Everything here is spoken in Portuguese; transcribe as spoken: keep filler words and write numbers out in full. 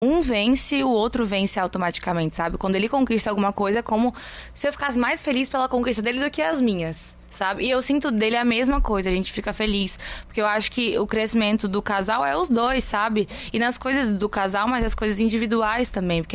um vence, o outro vence automaticamente, sabe? Quando ele conquista alguma coisa, é como se eu ficasse mais feliz pela conquista dele do que as minhas, sabe? E eu sinto dele a mesma coisa, a gente fica feliz. Porque eu acho que o crescimento do casal é os dois, sabe? E nas coisas do casal, mas as coisas individuais também. Porque